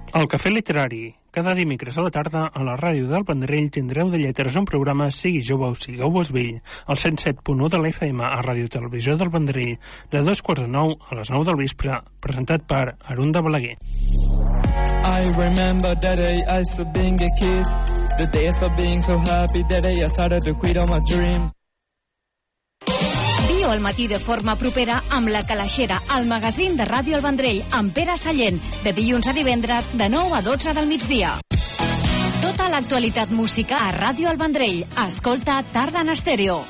El Cafè Literari. Cada dimecres a la tarda a la ràdio del Vendrell tindreu de lletres un programa Sigui jove o sigueu vell, al 107.1 de la FM a Ràdio Televisió del Vendrell, de 2:45 a les 9 del vespre, presentat per Arunda Balaguer. I remember that day I stopped being a kid, the days of being so happy that I started to quit all my dreams. Viu al matí de forma propera amb La Calaixera, el magazín de Ràdio El Vendrell, amb Pere Sallent, de dilluns a divendres, de 9 a 12 del migdia. Tota l'actualitat musical a Ràdio El Vendrell. Escolta Tarda en Estèreo.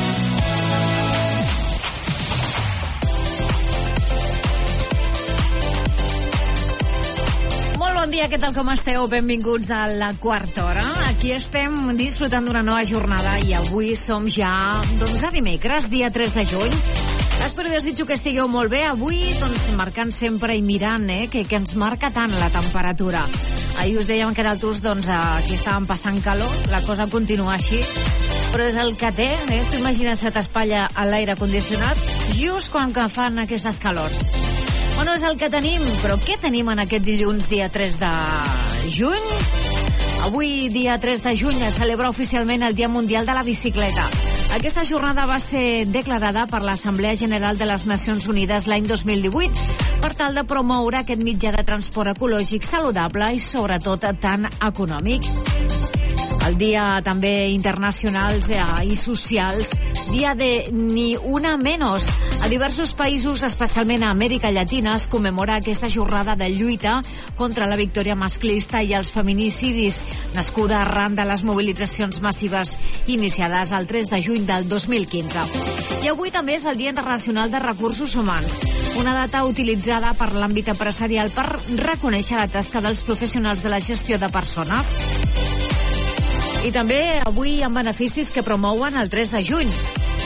Bon dia, què tal, com esteu? Benvinguts a la quarta hora. Aquí estem disfrutant d'una nova jornada i avui som ja, a dimecres, dia 3 de juny. Espero i desitjo que estigueu molt bé. Avui, marcant sempre i mirant, que ens marca tant la temperatura. Ahir us dèiem que d'altres, aquí estàvem passant calor, la cosa continua així, però és el que té, Tu imagina't se t'espatlla a l'aire condicionat just quan fan aquestes calors. Bueno, és el que tenim, però què tenim en aquest dilluns, dia 3 de juny? Avui, dia 3 de juny, es celebra oficialment el Dia Mundial de la Bicicleta. Aquesta jornada va ser declarada per l'Assemblea General de les Nacions Unides l'any 2018 per tal de promoure aquest mitjà de transport ecològic saludable i, sobretot, tan econòmic. El dia també internacionals i socials, dia de Ni Una Menos. A diversos països, especialment a Amèrica Llatina, es commemora aquesta jornada de lluita contra la victòria masclista i els feminicidis, nascuda arran de les mobilitzacions massives iniciades el 3 de juny del 2015. I avui també és el Dia Internacional de Recursos Humans, una data utilitzada per l'àmbit empresarial per reconèixer la tasca dels professionals de la gestió de persones. I també avui hi ha beneficis que promouen el 3 de juny.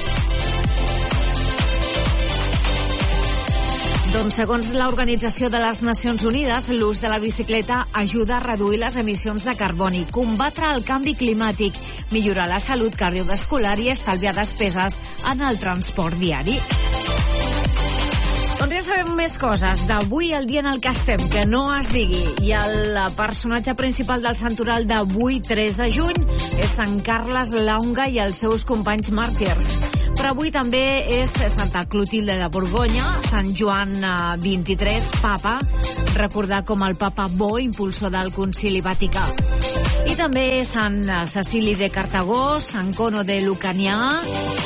Segons l'Organització de les Nacions Unides, l'ús de la bicicleta ajuda a reduir les emissions de carboni, combatre el canvi climàtic, millorar la salut cardiovascular i estalviar despeses en el transport diari. Ja sabem més coses d'avui, el dia en el que estem, que no es digui. I el personatge principal del santoral d'avui, 3 de juny, és Sant Carles Launga i els seus companys màrtirs. Però avui també és Santa Clotilde de Borgonya, Sant Joan 23, papa, recordar com el papa Bo, impulsor del Concili Vaticà. I també Sant Cecili de Cartagó, Sant Cono de Lucanià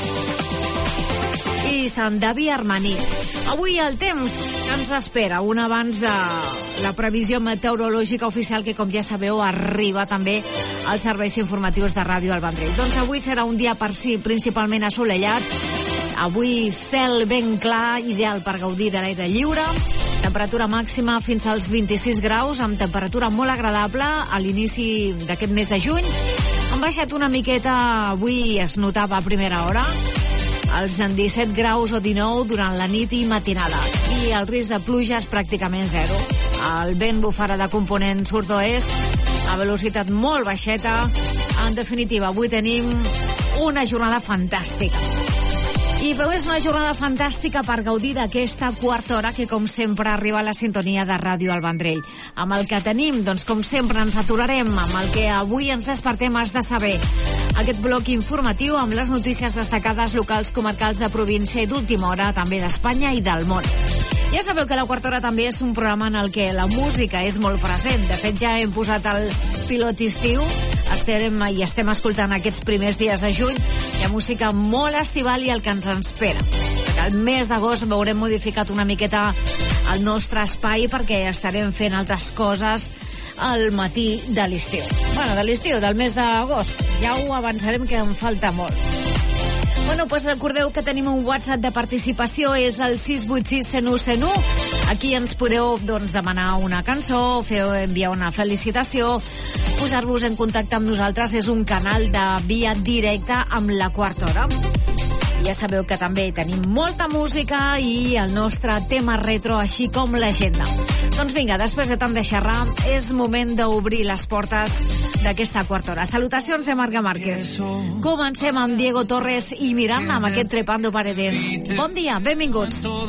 i Sant Davi Armaní. Avui el temps que ens espera, un abans de la previsió meteorològica oficial que, com ja sabeu, arriba també als serveis informatius de Ràdio El Vendrell. Avui serà un dia per si principalment assolellat. Avui cel ben clar, ideal per gaudir de l'aire lliure. Temperatura màxima fins als 26 graus, amb temperatura molt agradable a l'inici d'aquest mes de juny. Han baixat una miqueta, avui es notava a primera hora, els 17 graus o 19 durant la nit i matinada. I el risc de pluja és pràcticament zero. El vent bufarà de component sud-oest a velocitat molt baixeta. En definitiva, avui tenim una jornada fantàstica. I és una jornada fantàstica per gaudir d'aquesta quarta hora que, com sempre, arriba a la sintonia de Ràdio El Vendrell. Amb el que tenim, com sempre, ens aturarem. Amb el que avui ens despertem has de saber. Aquest bloc informatiu amb les notícies destacades locals, comarcals, de província i d'última hora, també d'Espanya i del món. Ja sabeu que la quarta hora també és un programa en el que la música és molt present. De fet, ja hem posat el pilot estiu. Estem escoltant aquests primers dies de juny. Hi ha música molt estival i el que ens espera. El mes d'agost veurem modificat una miqueta el nostre espai perquè estarem fent altres coses al matí de l'estiu. De l'estiu, del mes d'agost. Ja ho avançarem, que en falta molt. Recordeu que tenim un WhatsApp de participació, és el 686-101-101. Aquí ens podeu demanar una cançó, enviar una felicitació, posar-vos en contacte amb nosaltres. És un canal de via directa amb la quarta hora. Ja sabeu que també tenim molta música i el nostre tema retro, així com l'agenda. Vinga, després de tant de xerrar, és moment d'obrir les portes d'aquesta quarta hora. Salutacions de Marga Márquez. Comencem amb Diego Torres i Miranda, amb aquest Trepando Paredes. Bon dia, benvinguts.